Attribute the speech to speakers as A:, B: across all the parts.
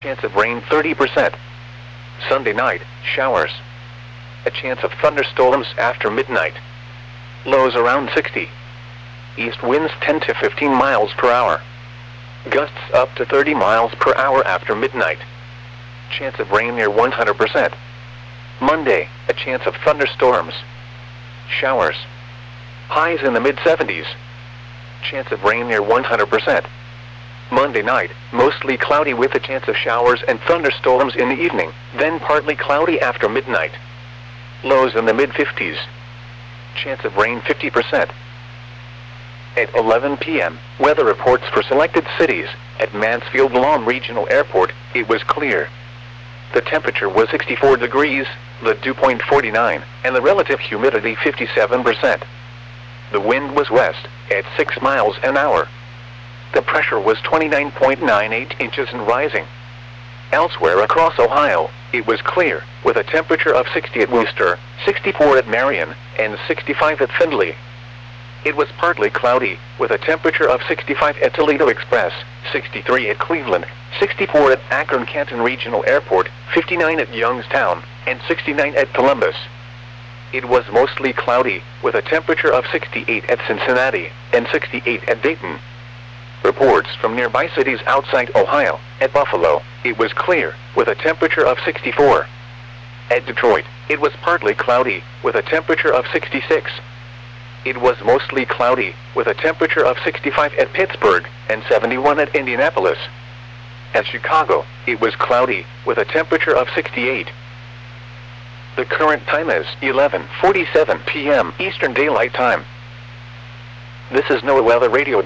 A: Chance of rain 30%. Sunday night, showers. A chance of thunderstorms after midnight. Lows around 60. East winds 10 to 15 miles per hour. Gusts up to 30 miles per hour after midnight. Chance of rain near 100%. Monday, a chance of thunderstorms. Showers. Highs in the mid-70s. Chance of rain near 100%. Monday night, mostly cloudy with a chance of showers and thunderstorms in the evening, then partly cloudy after midnight. Lows in the mid-50s. Chance of rain 50%. At 11 p.m., weather reports for selected cities. At Mansfield Lawn Regional Airport, it was clear. The temperature was 64 degrees, the dew point 49, and the relative humidity 57%. The wind was west, at 6 miles an hour. The pressure was 29.98 inches and rising. Elsewhere across Ohio, it was clear, with a temperature of 60 at Wooster, 64 at Marion, and 65 at Findlay. It was partly cloudy, with a temperature of 65 at Toledo Express, 63 at Cleveland, 64 at Akron-Canton Regional Airport, 59 at Youngstown, and 69 at Columbus. It was mostly cloudy, with a temperature of 68 at Cincinnati, and 68 at Dayton. Reports from nearby cities outside Ohio. At Buffalo, it was clear, with a temperature of 64. At Detroit, it was partly cloudy, with a temperature of 66. It was mostly cloudy, with a temperature of 65 at Pittsburgh, and 71 at Indianapolis. At Chicago, it was cloudy, with a temperature of 68. The current time is 11:47 p.m. Eastern Daylight Time. This is NOAA Weather Radio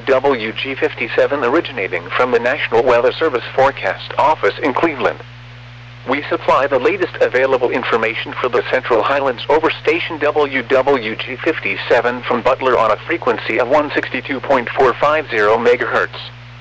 A: WWG57 originating from the National Weather Service Forecast Office in Cleveland. We supply the latest available information for the Central Highlands over station WWG57 from Butler on a frequency of 162.450 MHz.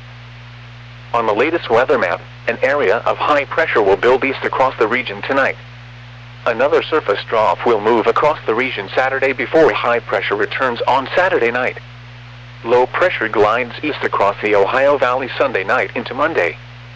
A: On the latest weather map, an area of high pressure will build east across the region tonight. Another surface trough will move across the region Saturday before high pressure returns on Saturday night. Low pressure glides east across the Ohio Valley Sunday night into Monday.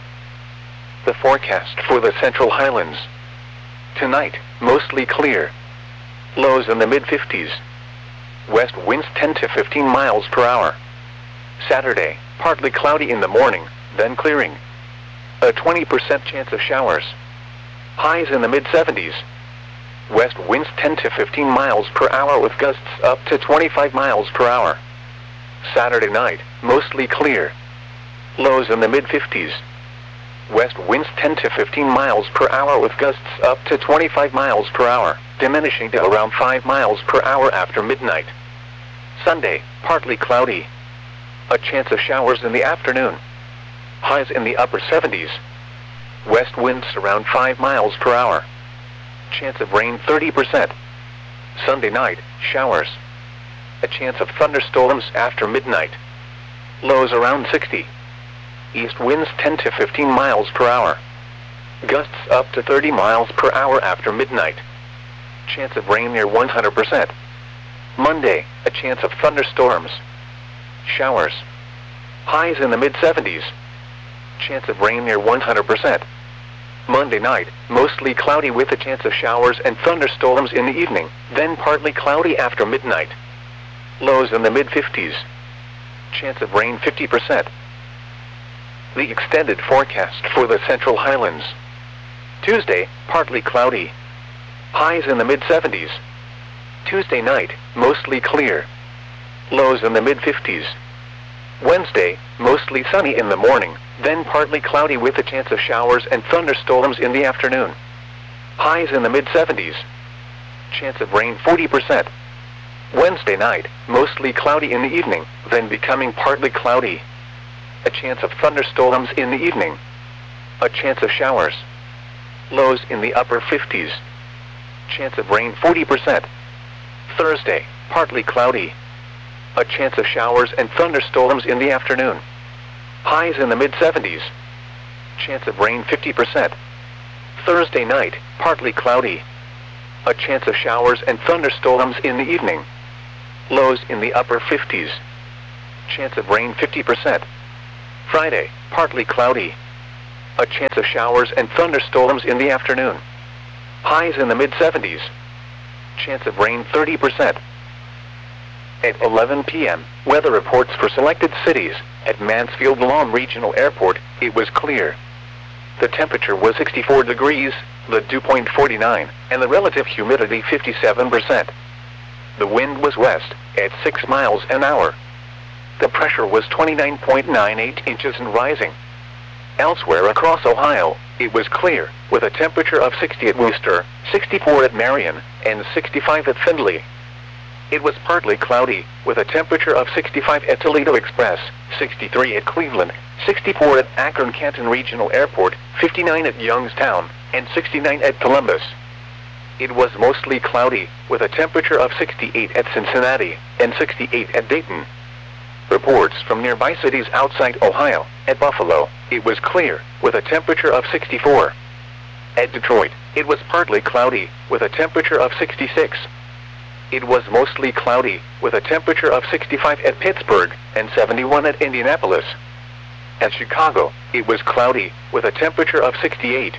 A: The forecast for the Central Highlands. Tonight, mostly clear. Lows in the mid-50s. West winds 10 to 15 miles per hour. Saturday, partly cloudy in the morning, then clearing. A 20% chance of showers. Highs in the mid-70s. West winds 10 to 15 miles per hour with gusts up to 25 miles per hour. Saturday night, mostly clear. Lows in the mid-50s. West winds 10 to 15 miles per hour with gusts up to 25 miles per hour, diminishing to around 5 miles per hour after midnight. Sunday, partly cloudy. A chance of showers in the afternoon. Highs in the upper 70s. West winds around 5 miles per hour. Chance of rain 30%. Sunday night, showers. A chance of thunderstorms after midnight. Lows around 60. East winds 10 to 15 miles per hour. Gusts up to 30 miles per hour after midnight. Chance of rain near 100%. Monday, a chance of thunderstorms. Showers. Highs in the mid-70s. Chance of rain near 100%. Monday night, mostly cloudy with a chance of showers and thunderstorms in the evening, then partly cloudy after midnight. Lows in the mid-50s. Chance of rain 50%. The extended forecast for the Central Highlands. Tuesday, partly cloudy. Highs in the mid-70s. Tuesday night, mostly clear. Lows in the mid-50s. Wednesday, mostly sunny in the morning, then partly cloudy with a chance of showers and thunderstorms in the afternoon. Highs in the mid-70s. Chance of rain 40%. Wednesday night, mostly cloudy in the evening, then becoming partly cloudy. A chance of thunderstorms in the evening. A chance of showers. Lows in the upper 50s. Chance of rain 40%. Thursday, partly cloudy. A chance of showers and thunderstorms in the afternoon. Highs in the mid-70s. Chance of rain 50%. Thursday night, partly cloudy. A chance of showers and thunderstorms in the evening. Lows in the upper 50s. Chance of rain 50%. Friday, partly cloudy. A chance of showers and thunderstorms in the afternoon. Highs in the mid-70s. Chance of rain 30%. At 11 p.m., weather reports for selected cities. At Mansfield Lawn Regional Airport, it was clear. The temperature was 64 degrees, the dew point 49, and the relative humidity 57%. The wind was west, at 6 miles an hour. The pressure was 29.98 inches and rising. Elsewhere across Ohio, it was clear, with a temperature of 60 at Wooster, 64 at Marion, and 65 at Findlay. It was partly cloudy, with a temperature of 65 at Toledo Express, 63 at Cleveland, 64 at Akron-Canton Regional Airport, 59 at Youngstown, and 69 at Columbus. It was mostly cloudy, with a temperature of 68 at Cincinnati, and 68 at Dayton. Reports from nearby cities outside Ohio. At Buffalo, it was clear, with a temperature of 64. At Detroit, it was partly cloudy, with a temperature of 66. It was mostly cloudy, with a temperature of 65 at Pittsburgh, and 71 at Indianapolis. At Chicago, it was cloudy, with a temperature of 68.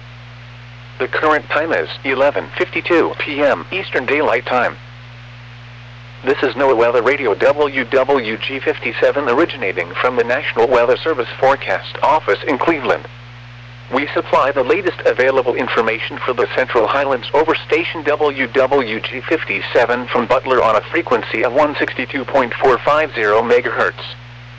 A: The current time is 11:52 p.m. Eastern Daylight Time. This is NOAA Weather Radio WWG57 originating from the National Weather Service Forecast Office in Cleveland. We supply the latest available information for the Central Highlands over station WWG57 from Butler on a frequency of 162.450 MHz.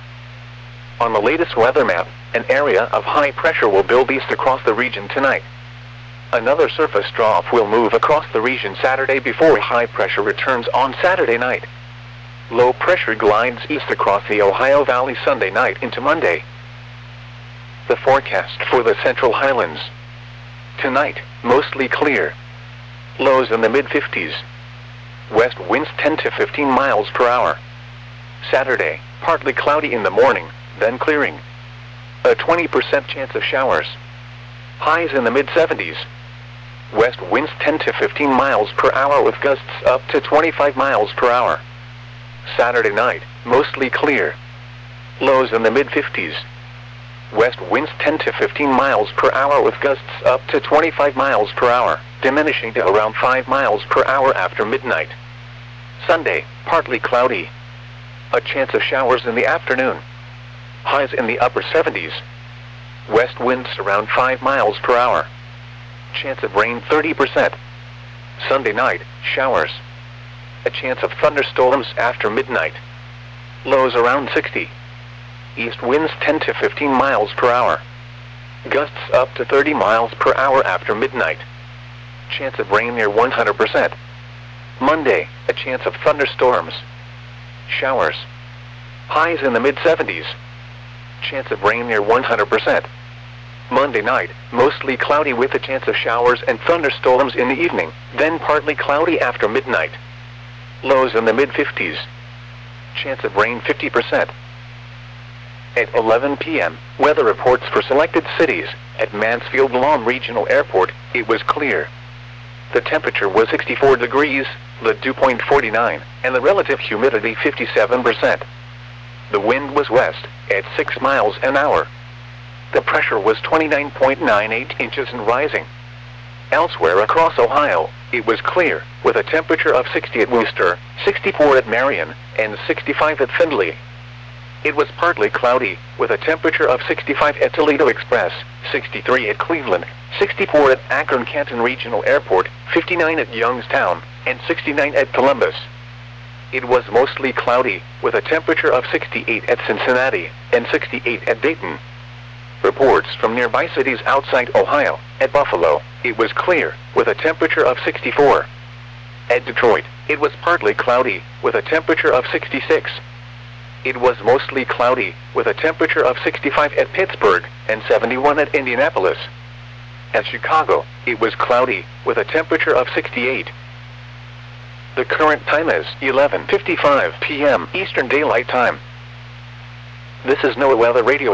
A: On the latest weather map, an area of high pressure will build east across the region tonight. Another surface trough will move across the region Saturday before high pressure returns on Saturday night. Low pressure glides east across the Ohio Valley Sunday night into Monday. The forecast for the Central Highlands. Tonight, mostly clear. Lows in the mid-50s. West winds 10 to 15 miles per hour. Saturday, partly cloudy in the morning, then clearing. A 20% chance of showers. Highs in the mid-70s. West winds 10 to 15 miles per hour with gusts up to 25 miles per hour. Saturday night, mostly clear. Lows in the mid-50s. West winds 10 to 15 miles per hour with gusts up to 25 miles per hour, diminishing to around 5 miles per hour after midnight. Sunday, partly cloudy. A chance of showers in the afternoon. Highs in the upper 70s. West winds around 5 miles per hour. Chance of rain 30%. Sunday night, showers. A chance of thunderstorms after midnight. Lows around 60. East winds 10 to 15 miles per hour. Gusts up to 30 miles per hour after midnight. Chance of rain near 100%. Monday, a chance of thunderstorms. Showers. Highs in the mid-70s. Chance of rain near 100%. Monday night, mostly cloudy with a chance of showers and thunderstorms in the evening, then partly cloudy after midnight. Lows in the mid-50s. Chance of rain 50%. At 11 p.m., weather reports for selected cities. At Mansfield Lawn Regional Airport, it was clear. The temperature was 64 degrees, the dew point 49, and the relative humidity 57%. The wind was west, at 6 miles an hour. The pressure was 29.98 inches and rising. Elsewhere across Ohio, it was clear, with a temperature of 60 at Wooster, 64 at Marion, and 65 at Findlay. It was partly cloudy, with a temperature of 65 at Toledo Express, 63 at Cleveland, 64 at Akron-Canton Regional Airport, 59 at Youngstown, and 69 at Columbus. It was mostly cloudy, with a temperature of 68 at Cincinnati, and 68 at Dayton. Reports from nearby cities outside Ohio. At Buffalo, it was clear, with a temperature of 64. At Detroit, it was partly cloudy, with a temperature of 66. It was mostly cloudy, with a temperature of 65 at Pittsburgh, and 71 at Indianapolis. At Chicago, it was cloudy, with a temperature of 68. The current time is 11:55 p.m. Eastern Daylight Time. This is NOAA Weather Radio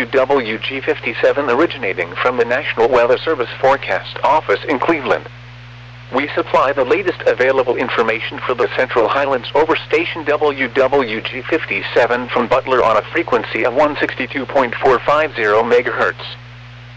A: WWG57 originating from the National Weather Service Forecast Office in Cleveland. We supply the latest available information for the Central Highlands over station WWG57 from Butler on a frequency of 162.450 MHz.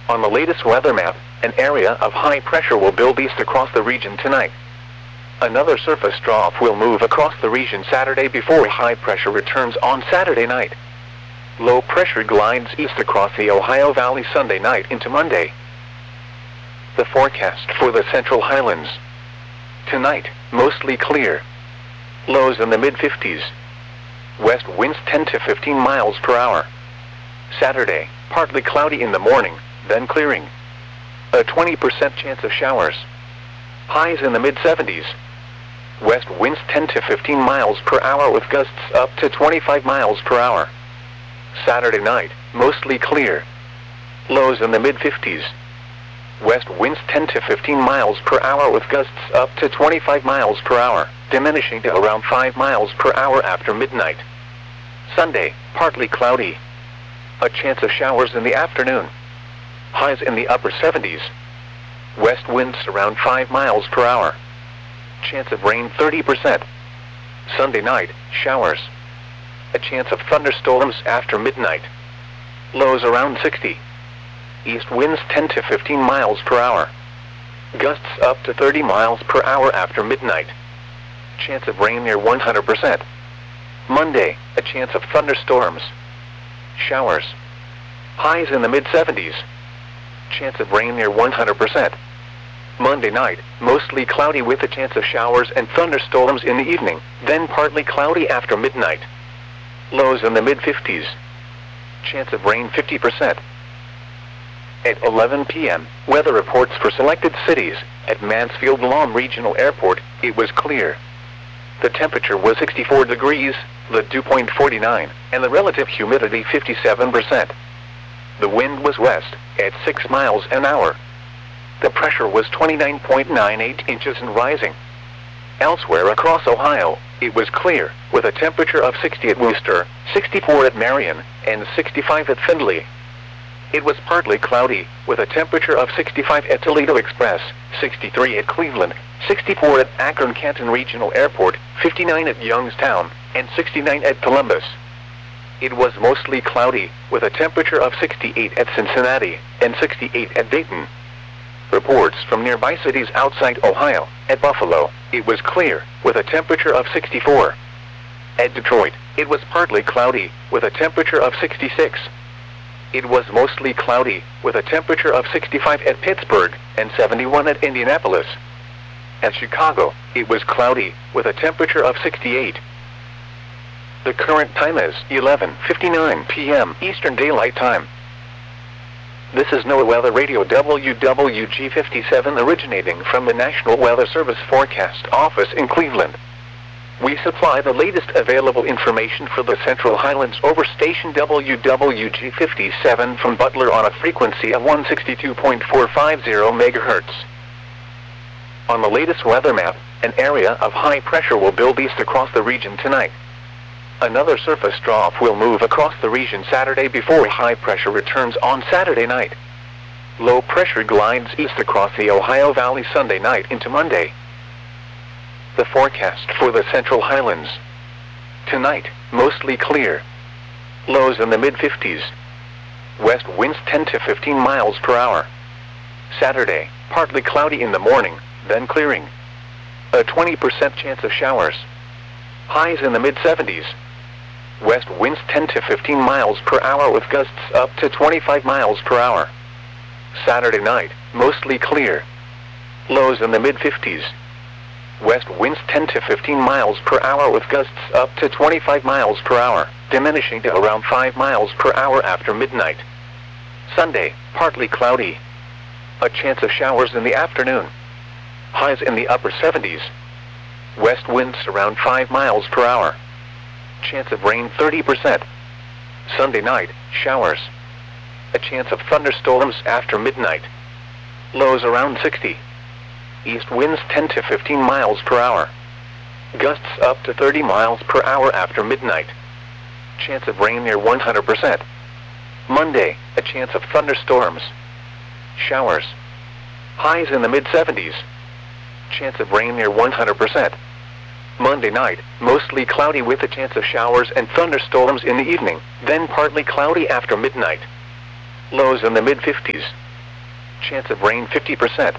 A: On the latest weather map, an area of high pressure will build east across the region tonight. Another surface trough will move across the region Saturday before high pressure returns on Saturday night. Low pressure glides east across the Ohio Valley Sunday night into Monday. The forecast for the Central Highlands. Tonight, mostly clear. Lows in the mid-50s. West winds 10 to 15 miles per hour. Saturday, partly cloudy in the morning, then clearing. A 20% chance of showers. Highs in the mid-70s. West winds 10 to 15 miles per hour with gusts up to 25 miles per hour. Saturday night, mostly clear. Lows in the mid-50s. West winds 10 to 15 miles per hour with gusts up to 25 miles per hour, diminishing to around 5 miles per hour after midnight. Sunday, partly cloudy. A chance of showers in the afternoon. Highs in the upper 70s. West winds around 5 miles per hour. Chance of rain 30%. Sunday night, showers. A chance of thunderstorms after midnight. Lows around 60. East winds 10 to 15 miles per hour. Gusts up to 30 miles per hour after midnight. Chance of rain near 100%. Monday, a chance of thunderstorms. Showers. Highs in the mid-70s. Chance of rain near 100%. Monday night, mostly cloudy with a chance of showers and thunderstorms in the evening, then partly cloudy after midnight. Lows in the mid-50s. Chance of rain 50%. At 11 p.m., weather reports for selected cities. At Mansfield Lawn Regional Airport, it was clear. The temperature was 64 degrees, the dew point 49, and the relative humidity 57%. The wind was west, at 6 miles an hour. The pressure was 29.98 inches and rising. Elsewhere across Ohio, it was clear, with a temperature of 60 at Wooster, 64 at Marion, and 65 at Findlay. It was partly cloudy, with a temperature of 65 at Toledo Express, 63 at Cleveland, 64 at Akron-Canton Regional Airport, 59 at Youngstown, and 69 at Columbus. It was mostly cloudy, with a temperature of 68 at Cincinnati, and 68 at Dayton. Reports from nearby cities outside Ohio. At Buffalo, it was clear, with a temperature of 64. At Detroit, it was partly cloudy, with a temperature of 66. It was mostly cloudy, with a temperature of 65 at Pittsburgh, and 71 at Indianapolis. At Chicago, it was cloudy, with a temperature of 68. The current time is 11:59 p.m. Eastern Daylight Time. This is NOAA Weather Radio WWG57 originating from the National Weather Service Forecast Office in Cleveland. We supply the latest available information for the Central Highlands over station WWG57 from Butler on a frequency of 162.450 MHz. On the latest weather map, an area of high pressure will build east across the region tonight. Another surface trough will move across the region Saturday before high pressure returns on Saturday night. Low pressure glides east across the Ohio Valley Sunday night into Monday. The forecast for the Central Highlands. Tonight, mostly clear. Lows in the mid-50s. West winds 10 to 15 miles per hour. Saturday, partly cloudy in the morning, then clearing. A 20% chance of showers. Highs in the mid-70s. West winds 10 to 15 miles per hour with gusts up to 25 miles per hour. Saturday night, mostly clear. Lows in the mid-50s. West winds 10 to 15 miles per hour with gusts up to 25 miles per hour, diminishing to around 5 miles per hour after midnight. Sunday, partly cloudy. A chance of showers in the afternoon. Highs in the upper 70s. West winds around 5 miles per hour. Chance of rain 30%. Sunday night, showers. A chance of thunderstorms after midnight. Lows around 60. East winds 10 to 15 miles per hour. Gusts up to 30 miles per hour after midnight. Chance of rain near 100%. Monday, a chance of thunderstorms. Showers. Highs in the mid-70s. Chance of rain near 100%. Monday night, mostly cloudy with a chance of showers and thunderstorms in the evening, then partly cloudy after midnight. Lows in the mid-50s. Chance of rain 50%.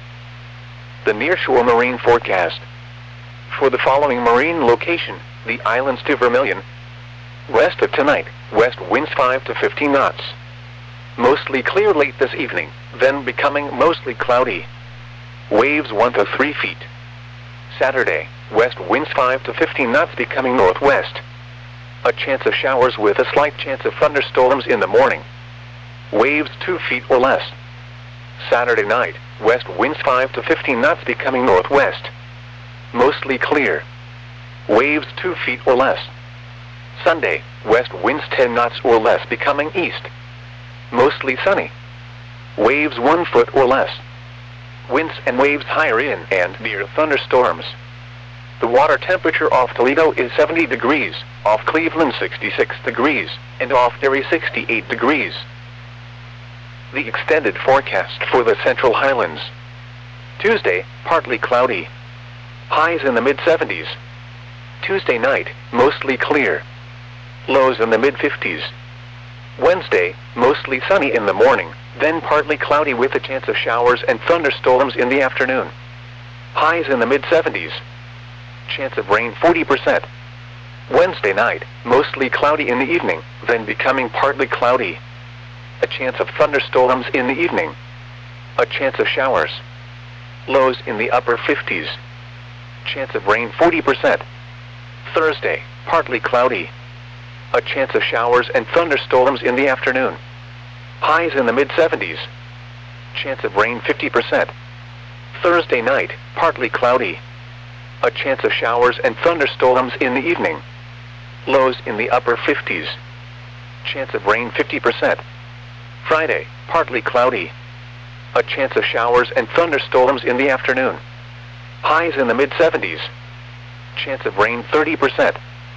A: The nearshore marine forecast. For the following marine location, the islands to Vermilion. West of tonight, west winds 5 to 15 knots. Mostly clear late this evening, then becoming mostly cloudy. Waves 1 to 3 feet. Saturday, west winds 5 to 15 knots becoming northwest. A chance of showers with a slight chance of thunderstorms in the morning. Waves 2 feet or less. Saturday night, west winds 5 to 15 knots becoming northwest. Mostly clear. Waves 2 feet or less. Sunday, west winds 10 knots or less becoming east. Mostly sunny. Waves 1 foot or less. Winds and waves higher in and near thunderstorms. The water temperature off Toledo is 70 degrees, off Cleveland 66 degrees, and off Erie 68 degrees. The extended forecast for the Central Highlands. Tuesday, partly cloudy. Highs in the mid-70s. Tuesday night, mostly clear. Lows in the mid-50s. Wednesday, mostly sunny in the morning, then partly cloudy with a chance of showers and thunderstorms in the afternoon. Highs in the mid-70s. Chance of rain 40%. Wednesday night, mostly cloudy in the evening, then becoming partly cloudy. A chance of thunderstorms in the evening. A chance of showers. Lows in the upper 50s. Chance of rain 40%. Thursday, partly cloudy. A chance of showers and thunderstorms in the afternoon. Highs in the mid-70s. Chance of rain 50%. Thursday night, partly cloudy. A chance of showers and thunderstorms in the evening. Lows in the upper 50s. Chance of rain 50%. Friday, partly cloudy. A chance of showers and thunderstorms in the afternoon. Highs in the mid-70s. Chance of rain 30%.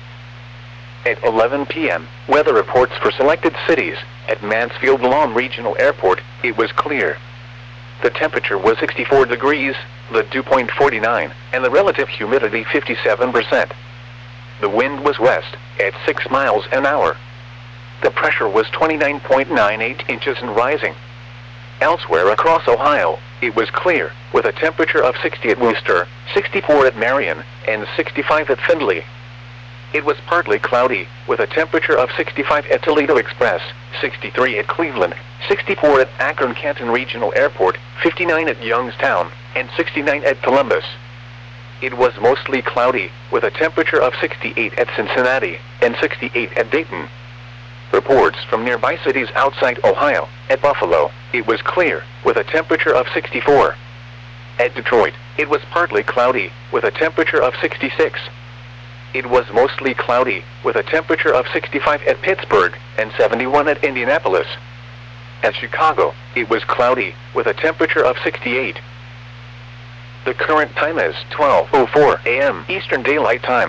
A: At 11 p.m., weather reports for selected cities. At Mansfield Lawn Regional Airport, it was clear. The temperature was 64 degrees, the dew point 49, and the relative humidity 57%. The wind was west, at 6 miles an hour. The pressure was 29.98 inches and rising. Elsewhere across Ohio, it was clear, with a temperature of 60 at Worcester, 64 at Marion, and 65 at Findlay. It was partly cloudy, with a temperature of 65 at Toledo Express, 63 at Cleveland, 64 at Akron-Canton Regional Airport, 59 at Youngstown, and 69 at Columbus. It was mostly cloudy, with a temperature of 68 at Cincinnati, and 68 at Dayton. Reports from nearby cities outside Ohio. At Buffalo, it was clear, with a temperature of 64. At Detroit, it was partly cloudy, with a temperature of 66. It was mostly cloudy, with a temperature of 65 at Pittsburgh, and 71 at Indianapolis. At Chicago, it was cloudy, with a temperature of 68. The current time is 12:04 a.m. Eastern Daylight Time.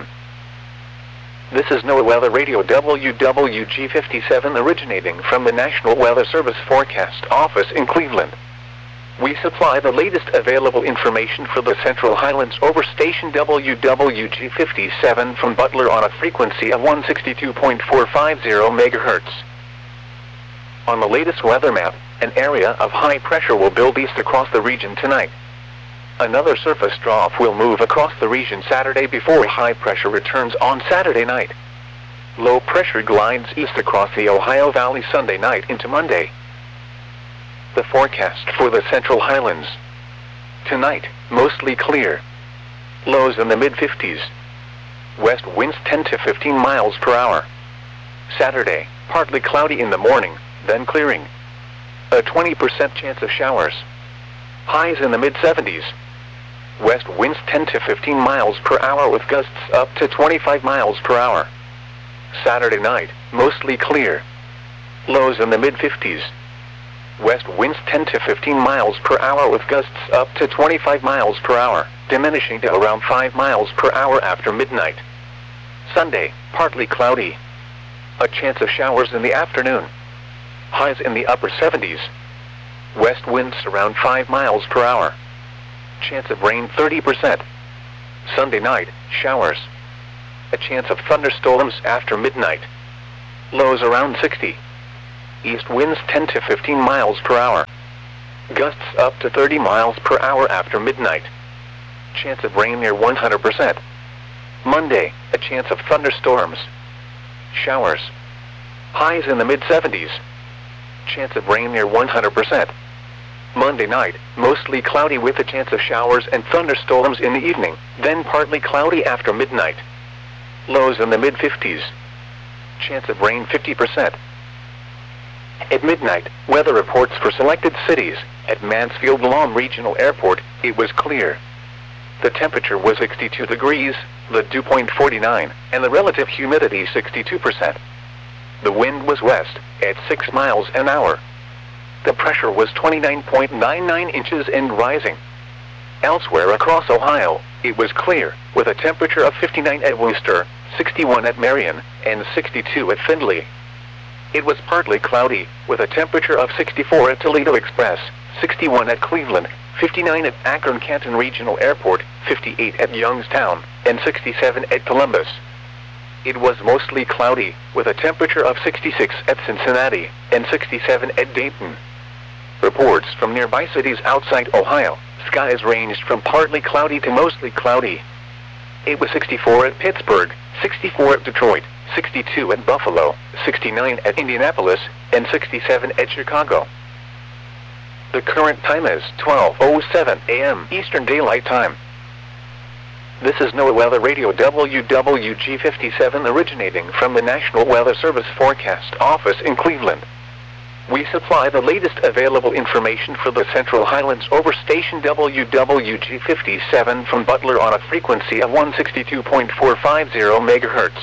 A: This is NOAA Weather Radio WWG57 originating from the National Weather Service Forecast Office in Cleveland. We supply the latest available information for the Central Highlands over station WWG57 from Butler on a frequency of 162.450 MHz. On the latest weather map, an area of high pressure will build east across the region tonight. Another surface trough will move across the region Saturday before high pressure returns on Saturday night. Low pressure glides east across the Ohio Valley Sunday night into Monday. The forecast for the Central Highlands. Tonight, mostly clear. Lows in the mid-50s. West winds 10 to 15 miles per hour. Saturday, partly cloudy in the morning, then clearing. A 20% chance of showers. Highs in the mid-70s. West winds 10 to 15 miles per hour with gusts up to 25 miles per hour. Saturday night, mostly clear. Lows in the mid-50s. West winds 10 to 15 miles per hour with gusts up to 25 miles per hour, diminishing to around 5 miles per hour after midnight. Sunday, partly cloudy. A chance of showers in the afternoon. Highs in the upper 70s. West winds around 5 miles per hour. Chance of rain 30%. Sunday night, showers. A chance of thunderstorms after midnight. Lows around 60. East winds 10 to 15 miles per hour. Gusts up to 30 miles per hour after midnight. Chance of rain near 100%. Monday, a chance of thunderstorms. Showers. Highs in the mid-70s. Chance of rain near 100%. Monday night, mostly cloudy with a chance of showers and thunderstorms in the evening, then partly cloudy after midnight. Lows in the mid-50s. Chance of rain 50%. At midnight, weather reports for selected cities. At Mansfield Lawn Regional Airport, it was clear. The temperature was 62 degrees, the dew point 49, and the relative humidity 62%. The wind was west, at 6 miles an hour. The pressure was 29.99 inches and rising. Elsewhere across Ohio, it was clear, with a temperature of 59 at Wooster, 61 at Marion, and 62 at Findlay. It was partly cloudy, with a temperature of 64 at Toledo Express, 61 at Cleveland, 59 at Akron-Canton Regional Airport, 58 at Youngstown, and 67 at Columbus. It was mostly cloudy, with a temperature of 66 at Cincinnati, and 67 at Dayton. Reports from nearby cities outside Ohio, skies ranged from partly cloudy to mostly cloudy. It was 64 at Pittsburgh, 64 at Detroit, 62 at Buffalo, 69 at Indianapolis, and 67 at Chicago. The current time is 12:07 a.m. Eastern Daylight Time. This is NOAA Weather Radio WWG57 originating from the National Weather Service Forecast Office in Cleveland. We supply the latest available information for the Central Highlands over station WWG57 from Butler on a frequency of 162.450 MHz.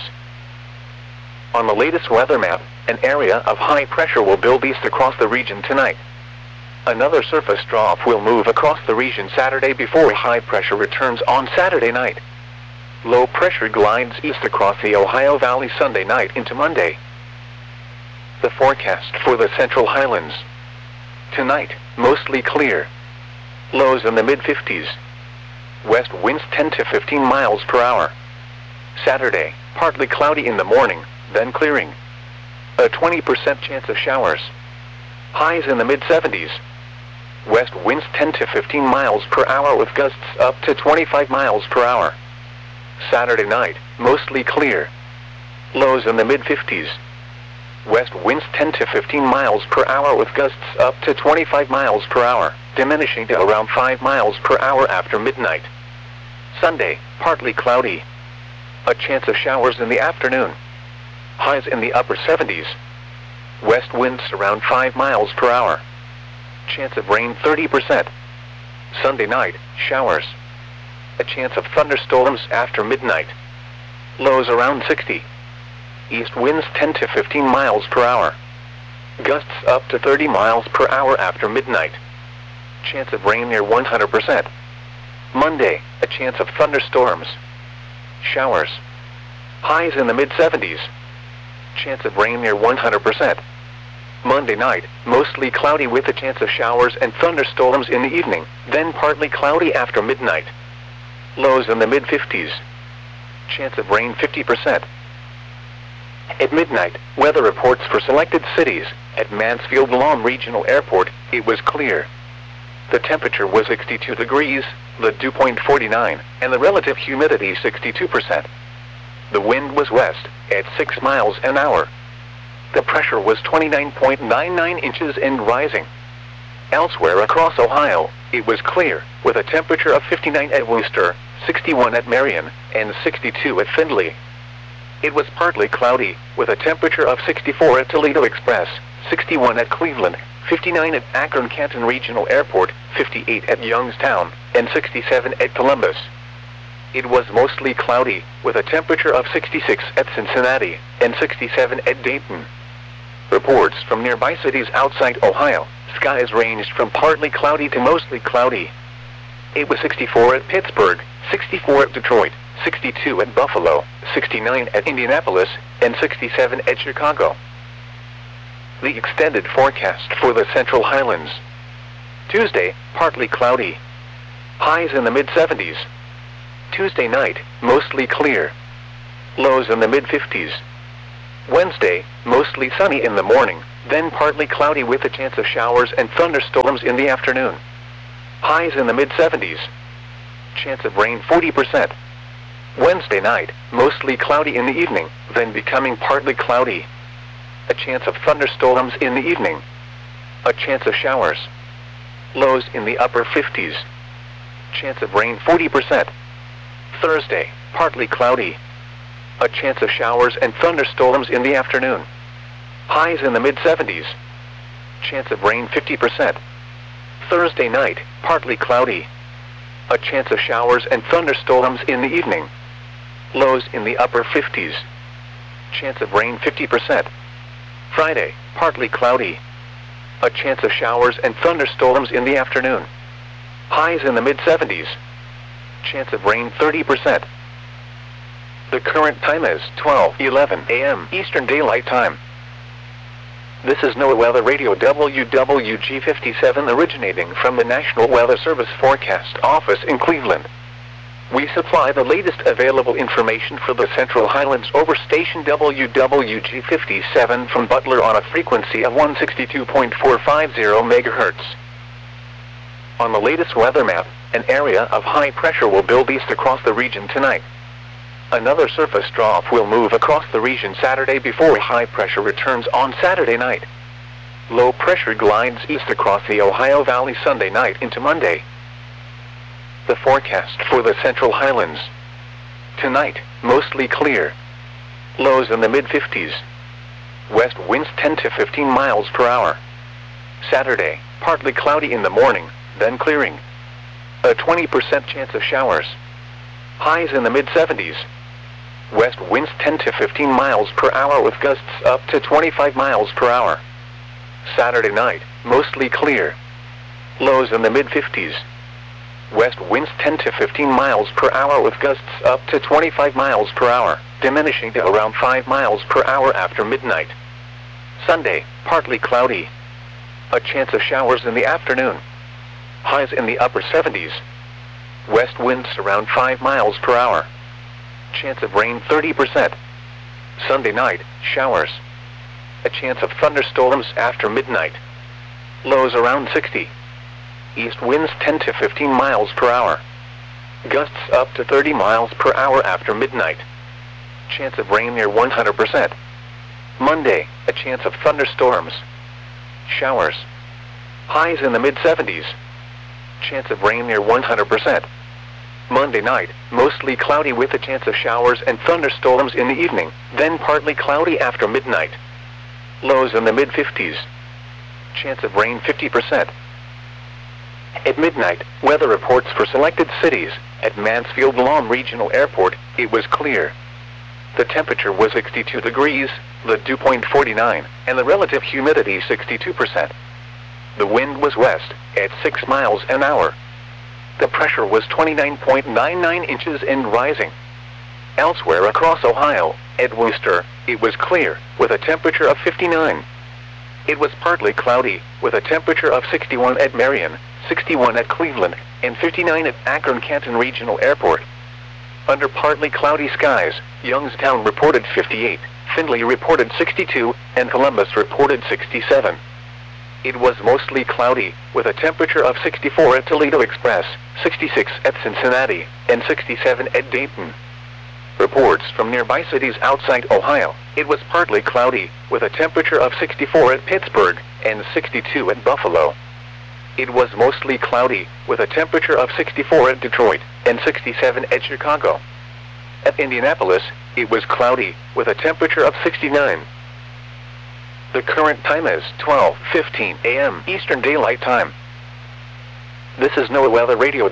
A: On the latest weather map, an area of high pressure will build east across the region tonight. Another surface trough will move across the region Saturday before high pressure returns on Saturday night. Low pressure glides east across the Ohio Valley Sunday night into Monday. The forecast for the Central Highlands. Tonight, mostly clear. Lows in the mid-50s. West winds 10 to 15 miles per hour. Saturday, partly cloudy in the morning, then clearing. A 20% chance of showers. Highs in the mid-70s. West winds 10 to 15 miles per hour with gusts up to 25 miles per hour. Saturday night, mostly clear. Lows in the mid-50s. West winds 10 to 15 miles per hour with gusts up to 25 miles per hour, diminishing to around 5 miles per hour after midnight. Sunday, partly cloudy. A chance of showers in the afternoon. Highs in the upper 70s. West winds around 5 miles per hour. Chance of rain 30%. Sunday night, showers. A chance of thunderstorms after midnight. Lows around 60. East winds 10 to 15 miles per hour. Gusts up to 30 miles per hour after midnight. Chance of rain near 100%. Monday, a chance of thunderstorms. Showers. Highs in the mid-70s. Chance of rain near 100%. Monday night, mostly cloudy with a chance of showers and thunderstorms in the evening, then partly cloudy after midnight. Lows in the mid-50s. Chance of rain 50%. At midnight, weather reports for selected cities. At Mansfield Lawn Regional Airport, it was clear. The temperature was 62 degrees, the dew point 49, and the relative humidity 62%. The wind was west, at 6 miles an hour. The pressure was 29.99 inches and rising. Elsewhere across Ohio, it was clear, with a temperature of 59 at Wooster, 61 at Marion, and 62 at Findlay. It was partly cloudy, with a temperature of 64 at Toledo Express, 61 at Cleveland, 59 at Akron-Canton Regional Airport, 58 at Youngstown, and 67 at Columbus. It was mostly cloudy, with a temperature of 66 at Cincinnati, and 67 at Dayton. Reports from nearby cities outside Ohio, skies ranged from partly cloudy to mostly cloudy. It was 64 at Pittsburgh, 64 at Detroit, 62 at Buffalo, 69 at Indianapolis, and 67 at Chicago. The extended forecast for the Central Highlands. Tuesday, partly cloudy. Highs in the mid-70s. Tuesday night, mostly clear. Lows in the mid-50s. Wednesday, mostly sunny in the morning, then partly cloudy with a chance of showers and thunderstorms in the afternoon. Highs in the mid-70s. Chance of rain 40%. Wednesday night, mostly cloudy in the evening, then becoming partly cloudy. A chance of thunderstorms in the evening. A chance of showers. Lows in the upper 50s. Chance of rain 40%. Thursday, partly cloudy. A chance of showers and thunderstorms in the afternoon. Highs in the mid-70s. Chance of rain 50%. Thursday night, partly cloudy. A chance of showers and thunderstorms in the evening. Lows in the upper 50s. Chance of rain 50%. Friday, partly cloudy. A chance of showers and thunderstorms in the afternoon. Highs in the mid-70s. Chance of rain 30%. The current time is 12:11 a.m. Eastern Daylight Time. This is NOAA Weather Radio WWG57 originating from the National Weather Service Forecast Office in Cleveland. We supply the latest available information for the Central Highlands over station WWG57 from Butler on a frequency of 162.450 MHz. On the latest weather map, an area of high pressure will build east across the region tonight. Another surface trough will move across the region Saturday before high pressure returns on Saturday night. Low pressure glides east across the Ohio Valley Sunday night into Monday. The forecast for the Central Highlands. Tonight, mostly clear. Lows in the mid-50s. West winds 10 to 15 miles per hour. Saturday, partly cloudy in the morning, then clearing. A 20% chance of showers. Highs in the mid-70s. West winds 10 to 15 miles per hour with gusts up to 25 miles per hour. Saturday night, mostly clear. Lows in the mid-50s. West winds 10 to 15 miles per hour with gusts up to 25 miles per hour, diminishing to around 5 miles per hour after midnight. Sunday, partly cloudy. A chance of showers in the afternoon. Highs in the upper 70s. West winds around 5 miles per hour. Chance of rain 30%. Sunday night, showers. A chance of thunderstorms after midnight. Lows around 60. East winds 10 to 15 miles per hour. Gusts up to 30 miles per hour after midnight. Chance of rain near 100%. Monday, a chance of thunderstorms. Showers. Highs in the mid-70s. Chance of rain near 100%. Monday night, mostly cloudy with a chance of showers and thunderstorms in the evening, then partly cloudy after midnight. Lows in the mid-50s. Chance of rain 50%. At midnight, weather reports for selected cities. At Mansfield Lawn Regional Airport, it was clear. The temperature was 62 degrees, the dew point 49, and the relative humidity 62%. The wind was west, at 6 miles an hour. The pressure was 29.99 inches and rising. Elsewhere across Ohio, at Wooster, it was clear, with a temperature of 59. It was partly cloudy, with a temperature of 61 at Marion, 61 at Cleveland, and 59 at Akron-Canton Regional Airport. Under partly cloudy skies, Youngstown reported 58, Findlay reported 62, and Columbus reported 67. It was mostly cloudy, with a temperature of 64 at Toledo Express, 66 at Cincinnati, and 67 at Dayton. Reports from nearby cities outside Ohio, it was partly cloudy, with a temperature of 64 at Pittsburgh, and 62 at Buffalo. It was mostly cloudy, with a temperature of 64 at Detroit, and 67 at Chicago. At Indianapolis, it was cloudy, with a temperature of 69. The current time is 12:15 a.m. Eastern Daylight Time. This is NOAA Weather Radio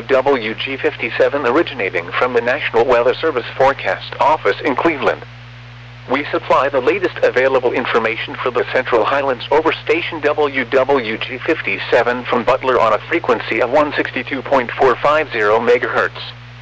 A: WWG57 originating from the National Weather Service Forecast Office in Cleveland. We supply the latest available information for the Central Highlands over station WWG57 from Butler on a frequency of 162.450 MHz.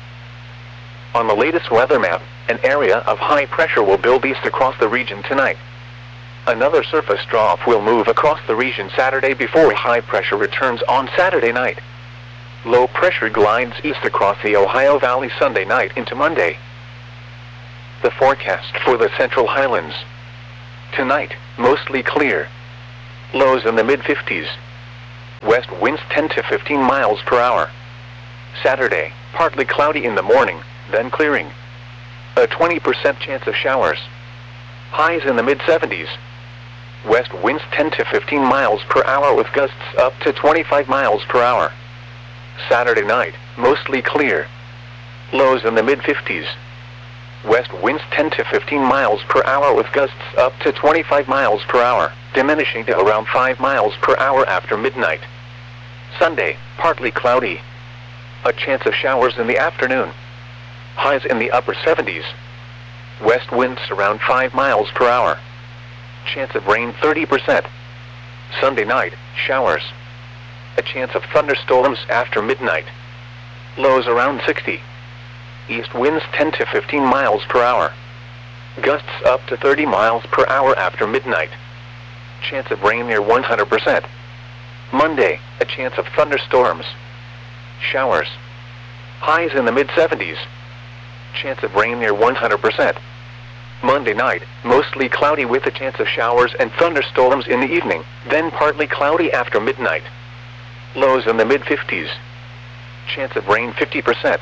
A: On the latest weather map, an area of high pressure will build east across the region tonight. Another surface trough will move across the region Saturday before high pressure returns on Saturday night. Low pressure glides east across the Ohio Valley Sunday night into Monday. The forecast for the Central Highlands. Tonight, mostly clear. Lows in the mid-50s. West winds 10 to 15 miles per hour. Saturday, partly cloudy in the morning, then clearing. A 20% chance of showers. Highs in the mid-70s. West winds 10 to 15 miles per hour with gusts up to 25 miles per hour. Saturday night, mostly clear. Lows in the mid-50s. West winds 10 to 15 miles per hour with gusts up to 25 miles per hour, diminishing to around 5 miles per hour after midnight. Sunday, partly cloudy. A chance of showers in the afternoon. Highs in the upper 70s. West winds around 5 miles per hour. Chance of rain 30%. Sunday night, showers. A chance of thunderstorms after midnight. Lows around 60. East winds 10 to 15 miles per hour. Gusts up to 30 miles per hour after midnight. Chance of rain near 100%. Monday, a chance of thunderstorms. Showers. Highs in the mid-70s. Chance of rain near 100%. Monday night, mostly cloudy with a chance of showers and thunderstorms in the evening, then partly cloudy after midnight. Lows in the mid-50s. Chance of rain 50%.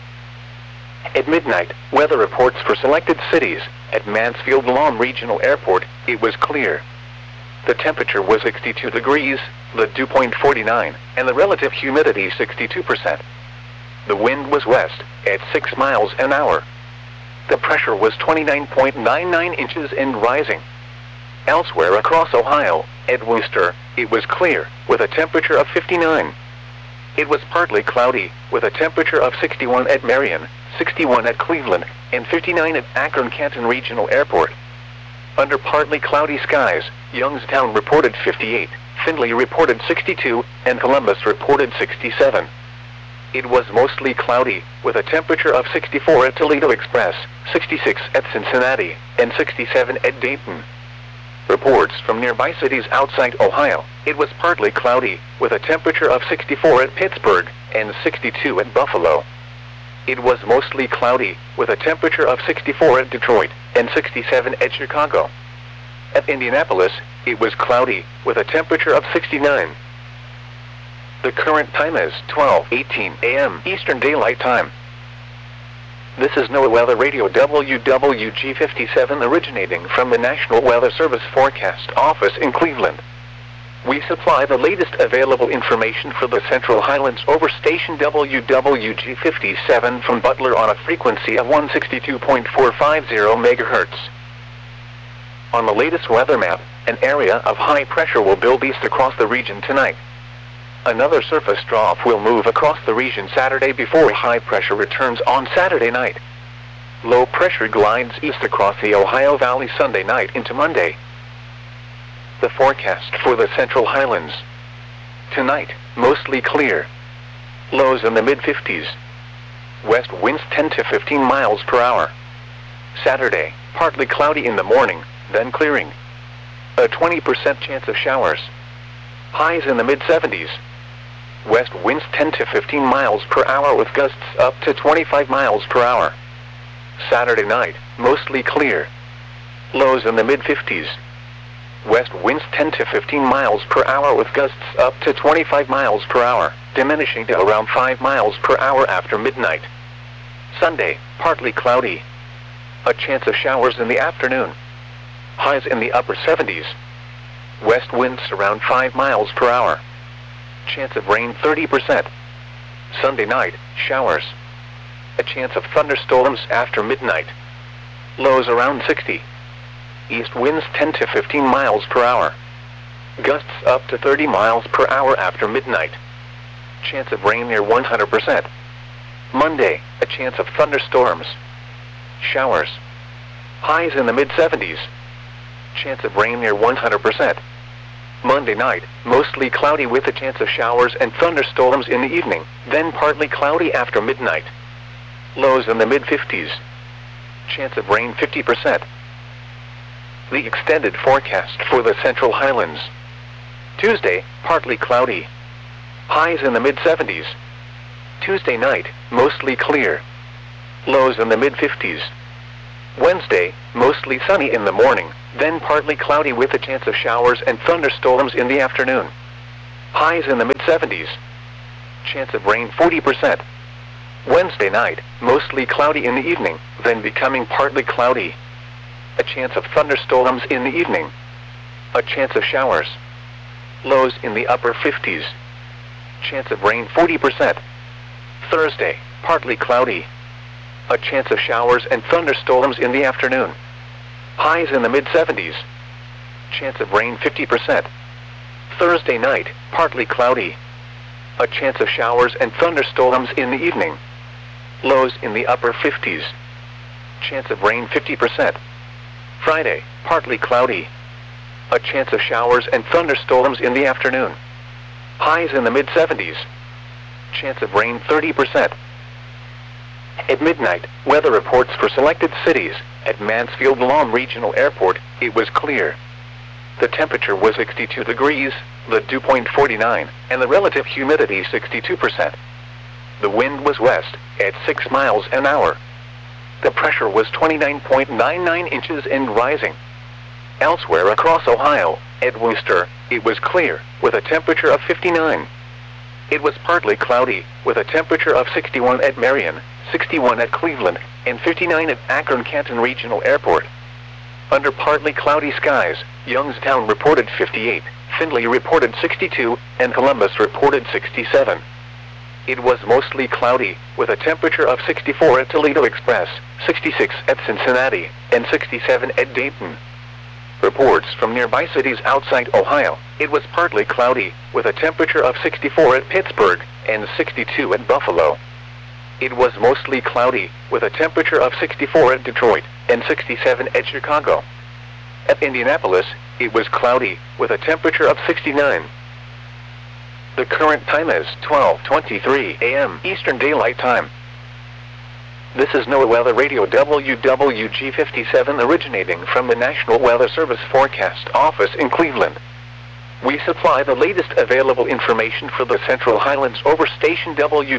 A: At midnight, weather reports for selected cities. At Mansfield Lawn Regional Airport, it was clear. The temperature was 62 degrees, the dew point 49, and the relative humidity 62%. The wind was west, at 6 miles an hour. The pressure was 29.99 inches and rising. Elsewhere across Ohio, at Wooster, it was clear, with a temperature of 59. It was partly cloudy, with a temperature of 61 at Marion, 61 at Cleveland, and 59 at Akron-Canton Regional Airport. Under partly cloudy skies, Youngstown reported 58, Findlay reported 62, and Columbus reported 67. It was mostly cloudy, with a temperature of 64 at Toledo Express, 66 at Cincinnati, and 67 at Dayton. Reports from nearby cities outside Ohio, it was partly cloudy, with a temperature of 64 at Pittsburgh, and 62 at Buffalo. It was mostly cloudy, with a temperature of 64 at Detroit, and 67 at Chicago. At Indianapolis, it was cloudy, with a temperature of 69. The current time is 12:18 a.m. Eastern Daylight Time. This is NOAA Weather Radio WWG57 originating from the National Weather Service Forecast Office in Cleveland. We supply the latest available information for the Central Highlands over station WWG57 from Butler on a frequency of 162.450 MHz. On the latest weather map, an area of high pressure will build east across the region tonight. Another surface trough will move across the region Saturday before high pressure returns on Saturday night. Low pressure glides east across the Ohio Valley Sunday night into Monday. The forecast for the Central Highlands. Tonight, mostly clear. Lows in the mid-50s. West winds 10 to 15 miles per hour. Saturday, partly cloudy in the morning, then clearing. A 20% chance of showers. Highs in the mid-70s. West winds 10 to 15 miles per hour with gusts up to 25 miles per hour. Saturday night, mostly clear. Lows in the mid-50s. West winds 10 to 15 miles per hour with gusts up to 25 miles per hour, diminishing to around 5 miles per hour after midnight. Sunday, partly cloudy. A chance of showers in the afternoon. Highs in the upper 70s. West winds around 5 miles per hour. Chance of rain 30%. Sunday night, showers. A chance of thunderstorms after midnight. Lows around 60. East winds 10 to 15 miles per hour. Gusts up to 30 miles per hour after midnight. Chance of rain near 100%. Monday, a chance of thunderstorms. Showers. Highs in the mid-70s. Chance of rain near 100%. Monday night, mostly cloudy with a chance of showers and thunderstorms in the evening, then partly cloudy after midnight. Lows in the mid-50s. Chance of rain 50%. The extended forecast for the Central Highlands. Tuesday, partly cloudy. Highs in the mid-70s. Tuesday night, mostly clear. Lows in the mid-50s. Wednesday, mostly sunny in the morning, then partly cloudy with a chance of showers and thunderstorms in the afternoon. Highs in the mid-70s. Chance of rain 40%. Wednesday night, mostly cloudy in the evening, then becoming partly cloudy. A chance of thunderstorms in the evening. A chance of showers. Lows in the upper 50s. Chance of rain 40%. Thursday, partly cloudy. A chance of showers and thunderstorms in the afternoon. Highs in the mid-70s. Chance of rain 50%. Thursday night, partly cloudy. A chance of showers and thunderstorms in the evening. Lows in the upper 50s. Chance of rain 50%. Friday, partly cloudy. A chance of showers and thunderstorms in the afternoon. Highs in the mid-70s. Chance of rain 30%. At midnight, weather reports for selected cities. At Mansfield Lawn Regional Airport, it was clear. The temperature was 62 degrees, the dew point 49, and the relative humidity 62%. The wind was west, at 6 miles an hour. The pressure was 29.99 inches and rising. Elsewhere across Ohio, at Wooster, it was clear, with a temperature of 59. It was partly cloudy, with a temperature of 61 at Marion, 61 at Cleveland, and 59 at Akron-Canton Regional Airport. Under partly cloudy skies, Youngstown reported 58, Findlay reported 62, and Columbus reported 67. It was mostly cloudy, with a temperature of 64 at Toledo Express, 66 at Cincinnati, and 67 at Dayton. Reports from nearby cities outside Ohio, it was partly cloudy, with a temperature of 64 at Pittsburgh, and 62 at Buffalo. It was mostly cloudy, with a temperature of 64 at Detroit, and 67 at Chicago. At Indianapolis, it was cloudy, with a temperature of 69. The current time is 12:23 a.m. Eastern Daylight Time. This is NOAA Weather Radio WWG57 originating from the National Weather Service Forecast Office in Cleveland. We supply the latest available information for the Central Highlands over station